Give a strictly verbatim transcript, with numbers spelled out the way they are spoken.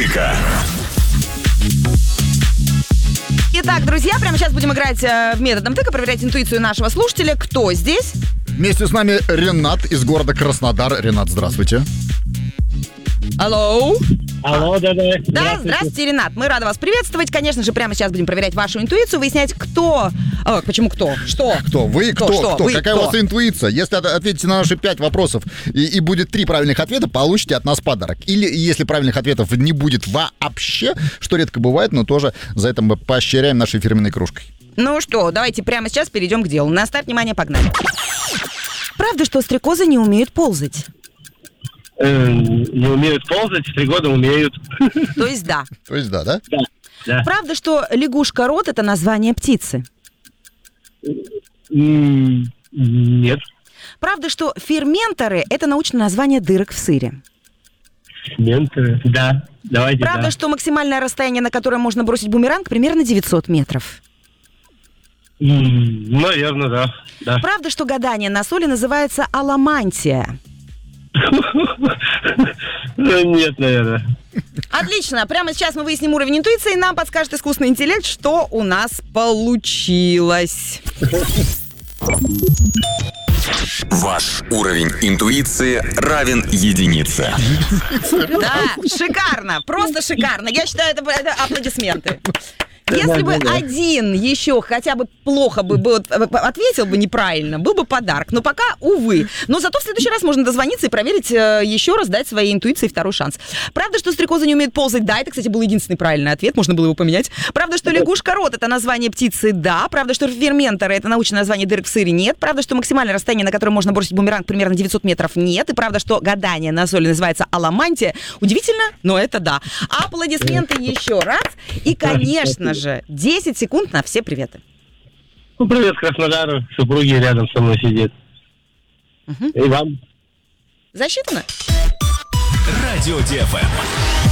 тыка. Итак, друзья, прямо сейчас будем играть э, в методом тыка, проверять интуицию нашего слушателя. Кто здесь? Вместе с нами Ренат из города Краснодар. Ренат, здравствуйте. Алло. Алло, да-да. Да, здравствуйте, Ренат. Мы рады вас приветствовать. Конечно же, прямо сейчас будем проверять вашу интуицию, выяснять, кто... А, почему кто? Что? Кто? Вы? Кто? Кто? Кто? Что? Вы Какая кто? у вас интуиция? Если от- ответите на наши пять вопросов и, и будет три правильных ответа, получите от нас подарок. Или если правильных ответов не будет вообще, что редко бывает, но тоже за это мы поощряем нашей фирменной кружкой. Ну что, давайте прямо сейчас перейдем к делу. На старт, внимание, погнали. Правда, что стрекозы не умеют ползать? Эм, не умеют ползать, в три года умеют. То есть да. То есть да, да? Да, да. Правда, что лягушка-рот — это название птицы? М, Нет. Правда, что ферменторы — это научное название дырок в сыре? Менты. Да, давайте, Правда, да. что максимальное расстояние, на которое можно бросить бумеранг, примерно девятьсот метров? М, Наверное, да. Да. Правда, что гадание на соли называется аламантия? Нет, наверное. Отлично. Прямо сейчас мы выясним уровень интуиции, и нам подскажет искусственный интеллект, что у нас получилось. Ваш уровень интуиции равен единице. Да, шикарно, просто шикарно. Я считаю, это, это аплодисменты. Если бы один еще хотя бы плохо бы был, ответил бы неправильно, был бы подарок. Но пока, увы. Но зато в следующий раз можно дозвониться и проверить э, еще раз, дать своей интуиции второй шанс. Правда, что стрекозы не умеют ползать? Да, это, кстати, был единственный правильный ответ, можно было его поменять. Правда, что лягушка-рот — это название птицы? Да. Правда, что ферменторы — это научное название дырок в сыре? Нет. Правда, что максимальное расстояние, на которое можно бросить бумеранг, примерно девятьсот метров? Нет. И правда, что гадание на соли называется аламантия? Удивительно, но это да. Аплодисменты еще раз. И, конечно же, десять секунд на все приветы. Ну, привет Краснодару, супруги рядом со мной сидит. Угу. И вам. Засчитано? Радио ди эф эм.